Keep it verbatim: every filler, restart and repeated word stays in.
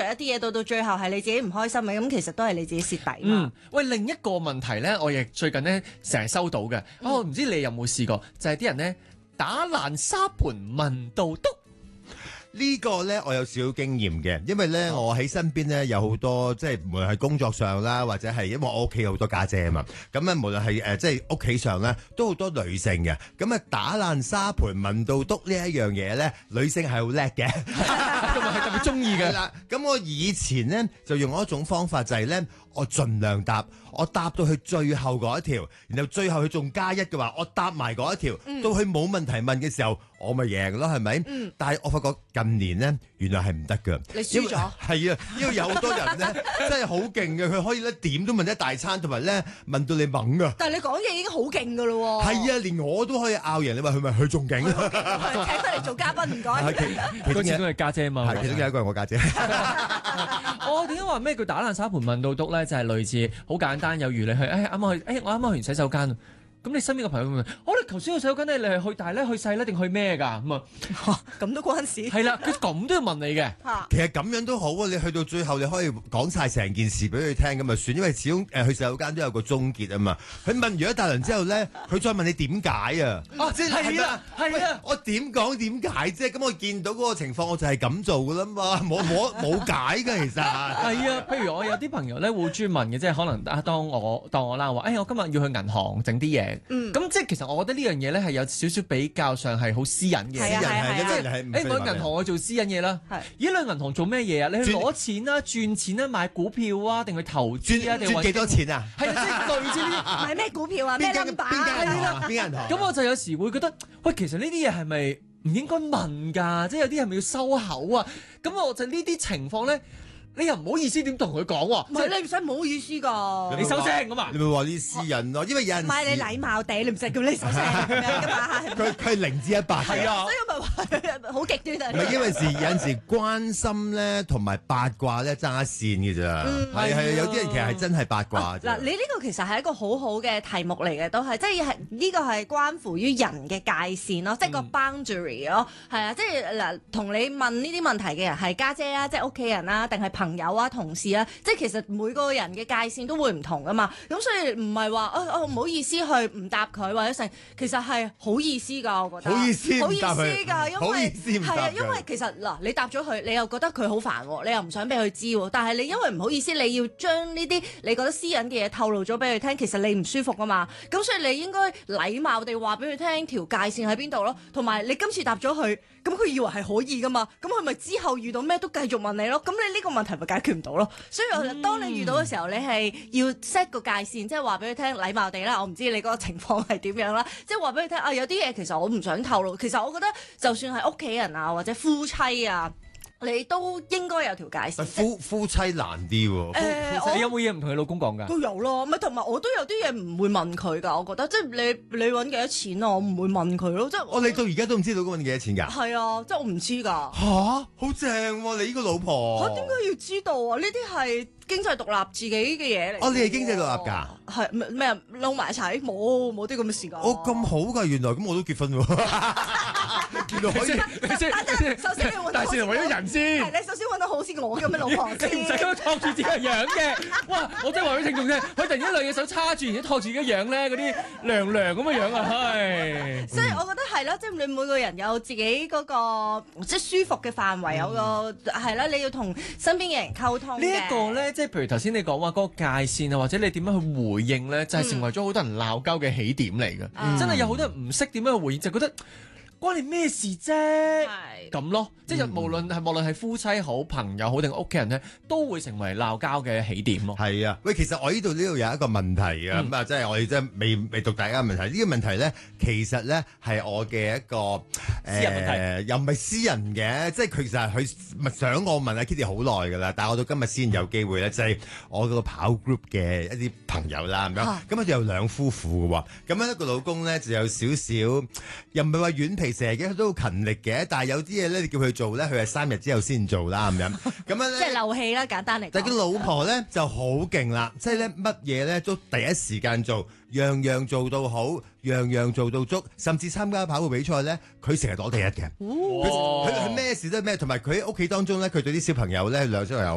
一啲嘢到到最後係你自己唔開心嘅，咁其實都係你自己蝕底嘛。 嗯，喂，另一個問題咧，我亦最近咧成日收到嘅， 嗯、 哦，唔知你有冇試過，就係、是、啲人咧打爛沙盤問到篤。 呢個呢，我有少少經驗嘅，因為呢，我喺身邊呢，有好多即係無論係工作上啦，或者係因為我屋企有好多家姐啊嘛，咁咧無論係誒即係屋企上呢，都好多女性嘅，咁啊打爛沙盤問到篤呢一樣嘢呢，女性係好叻嘅， 同埋係特別中意嘅。 啦，咁我以前呢，就用一種方法就係呢，我盡量答，我答到去最後嗰一條，然後最後佢仲加一嘅話，我答埋嗰一條，嗯、到佢冇問題問嘅時候，我咪贏咯，係咪？嗯、但係我發覺近年呢，原來係唔得㗎。 你輸咗？ 係啊，因為有好多人呢，真係好勁嘅，佢可以咧點都問一大餐，同埋咧問到你懵啊！ 但係你講嘢已經好勁㗎咯喎。係啊，連我都可以拗人，你話佢咪佢仲勁？請得嚟做嘉賓唔該。 其中都係家姐嘛， 係其中有一個係我家姐。 我點解話咩叫打爛沙盤問到篤咧？就係、是、類似好簡單，有如你去，誒啱啱去，誒、哎、我啱啱去完洗手間。咁你身邊嘅朋友會問：我哋頭先去洗手間咧，你係去大咧，去細咧，定去咩㗎？咁啊， 咁都關事。係啦，佢咁都要問你嘅。 其實咁樣都好啊！你去到最後，你可以講晒成件事俾佢聽咁咪算，因為始終誒去洗手間都有個終結啊嘛。佢問完一大輪之後咧，佢再問你點解啊？哦，即係係啊，係啊，我點講點解啫？咁我見到嗰個情況，我就係咁做㗎啦嘛，冇冇冇解㗎其實。係啊，譬如我有啲朋友咧會專問嘅，即係可能啊，當我當我啦話，誒、哎、我今日要去銀行整啲嘢。嗯，咁即係其實我覺得呢樣嘢咧係有少少比較上係好私隱嘅， 私隱係即係誒我喺銀行我做私隱嘢啦。係，咦你去銀行做咩嘢啊？你去攞錢啦、轉錢啦、買股票啊，定去投資啊？定轉幾多錢啊？ 係啊，即係類似呢啲買咩股票啊？咩 number 啊？ 邊間銀行？邊間銀行？ 咁我就有時會覺得，喂，其實呢啲嘢係咪唔應該問㗎？即係有啲係咪要收口啊？咁我就呢啲情況咧。你又唔好意思點同佢講喎？ 唔係你唔使唔好意思㗎， 你收聲咁啊！ 你咪話啲私人咯，因為有陣時唔係你禮貌地，你唔使叫你收聲咁樣㗎嘛。 佢佢係零至一百係啊，所以咪話好極端啊！ 唔係因為時有陣時關心咧同埋八卦咧爭一線嘅咋，係係有啲人其實係真係八卦。 嗱，你呢個其實係一個好好嘅題目嚟嘅，都係即係呢個係關乎於人嘅界線咯，即係個 boundary 咯，係啊，即係嗱，同你問呢啲問題嘅人係家姐啊，即係屋企人啊，定係朋友啊、同事啊，即係其實每個人嘅界線都會唔同噶嘛，咁所以唔係話哦哦唔好意思去唔答佢或者成，其實係好意思㗎，我覺得。 好意思好意思㗎，因為係啊，因為其實嗱，你答咗佢，你又覺得佢好煩喎，你又唔想俾佢知喎，但係你因為唔好意思，你要將呢啲你覺得私隱嘅嘢透露咗俾佢聽，其實你唔舒服㗎嘛，咁所以你應該禮貌地話俾佢聽條界線喺邊度咯，同埋你今次答咗佢，咁佢以為係可以㗎嘛，咁佢咪之後遇到咩都繼續問你咯，咁你呢個問題咪解決唔到咯，所以我當你遇到嘅時候，你係要 set 個界線，即係話俾佢聽，禮貌地啦，我唔知你嗰個情況係點樣啦，即係話俾佢聽啊，有啲嘢其實我唔想透露，其實我覺得就算係屋企人啊或者夫妻啊。你都應該有條界線。 夫夫妻難啲喎。 誒， 你有冇嘢唔同你老公講㗎？ 都有咯，咪同埋我都有啲嘢唔會問佢㗎。我覺得即係你你揾幾多錢啊？我唔會問佢咯。即係我你到而家都唔知道老公揾幾多錢㗎？ 係啊，即係我唔知㗎。 吓？好正喎！你呢個老婆嚇點解要知道啊？呢啲係經濟獨立自己嘅嘢嚟。 哦，你係經濟獨立㗎？ 係咩咩撈埋一齊？冇冇啲咁嘅事㗎。 哦，咁好㗎，原來咁我都結婚喎。原來可以。 首先要揾到， 但係先為咗人先。 係你首先揾到好似我咁嘅老婆先。 你唔使咁托住自己個樣嘅。哇！我真係話俾聽眾聽，佢突然間兩隻手叉住，然之後托住自己個樣咧，嗰啲娘娘咁嘅樣啊，係。 所以我覺得係咯，即係你每個人有自己嗰個即係舒服嘅範圍，有個係啦，你要同身邊嘅人溝通嘅。 呢一個咧，即係譬如頭先你講話嗰個界線啊，或者你點樣去回應咧，就係成為咗好多人鬧交嘅起點嚟嘅。 嗯、 真係有好多人唔識點樣去回應，就覺得關你咩事啫？咁咯，即係無論係無論係夫妻好、朋友好定屋企人咧，都會成為鬧交嘅起點咯。 係啊，喂，其實我呢度呢度有一個問題啊，咁啊、嗯，即係我哋真係未未讀大家嘅問題。呢、呢個問題咧，其實咧係我嘅一個誒， 私人問題呃、又唔係私人嘅，即係佢其實佢想我問阿 Kitty 好耐㗎啦，但係我到今日先有機會咧，就係、是、我個跑 group 嘅一啲朋友啦，咁樣，咁啊就有兩夫婦嘅喎，咁樣一個老公咧就有少少，又唔係話軟皮蛇嘅，佢都好勤力嘅，但係有啲嘢咧，你叫佢做咧，佢係三日之後先做啦，咁樣，咁樣咧， 即係漏氣啦，簡單嚟講。 但係佢老婆咧就好勁啦，即係咧乜嘢咧都第一時間做，樣樣做到好，樣樣做到足，甚至參加跑步比賽咧，佢成日攞第一嘅。佢佢咩事都係咩，同埋佢喺屋企當中咧，佢對啲小朋友咧兩小朋友